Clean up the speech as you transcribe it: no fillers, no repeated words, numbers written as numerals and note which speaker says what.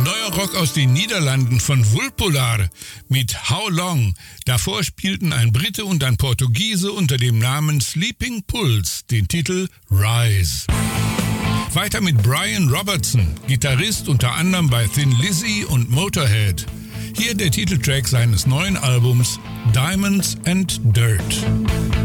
Speaker 1: Neuer Rock aus den Niederlanden von Vulpolar mit How Long. Davor spielten ein Brite und ein Portugiese unter dem Namen Sleeping Pulse den Titel Rise. Weiter mit Brian Robertson, Gitarrist unter anderem bei Thin Lizzy und Motorhead. Hier der Titeltrack seines neuen Albums Diamonds and Dirt.